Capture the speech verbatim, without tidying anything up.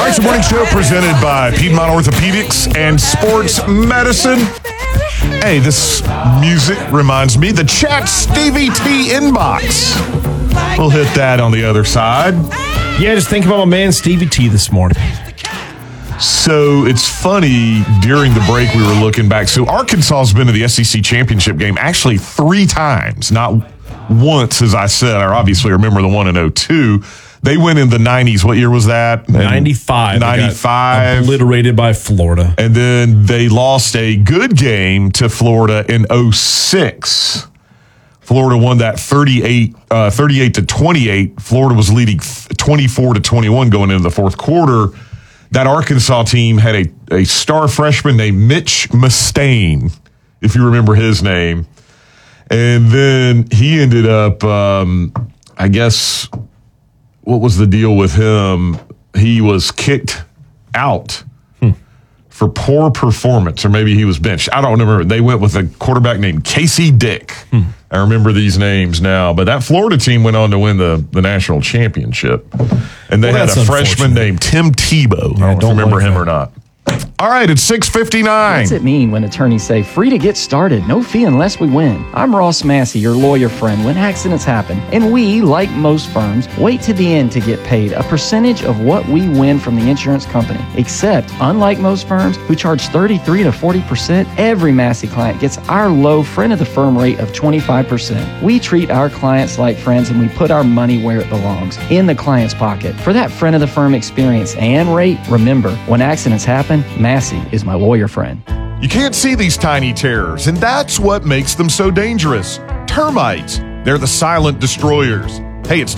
right, it's the morning show presented by Piedmont Orthopedics and Sports Medicine. Hey, this music reminds me, the Chat Stevie T inbox. We'll hit that on the other side. Yeah, just think about my man Stevie T this morning. So it's funny, during the break we were looking back. So Arkansas has been to the S E C championship game actually three times, not once, as I said. I obviously remember the one in oh two. They went in the nineties. What year was that? ninety-five. ninety-five. Obliterated by Florida. And then they lost a good game to Florida in oh six. Florida won that thirty-eight, uh, thirty-eight to twenty-eight. Florida was leading twenty-four to twenty-one going into the fourth quarter. That Arkansas team had a, a star freshman named Mitch Mustaine, if you remember his name. And then he ended up, um, I guess, what was the deal with him? He was kicked out hmm. for poor performance, or maybe he was benched. I don't remember. They went with a quarterback named Casey Dick. Hmm. I remember these names now. But that Florida team went on to win the, the national championship. And they well, had a freshman named Tim Tebow. Yeah, I don't, don't remember like him that. or not. All right, it's six fifty-nine. What's it mean when attorneys say free to get started, no fee unless we win? I'm Ross Massey, your lawyer friend when accidents happen. And we, like most firms, wait to the end to get paid a percentage of what we win from the insurance company. Except, unlike most firms who charge thirty-three to forty percent, every Massey client gets our low friend of the firm rate of twenty-five percent. We treat our clients like friends and we put our money where it belongs, in the client's pocket. For that friend of the firm experience and rate, remember, when accidents happen, Massey is my lawyer friend. You can't see these tiny terrors, and that's what makes them so dangerous. Termites. They're the silent destroyers. Hey, it's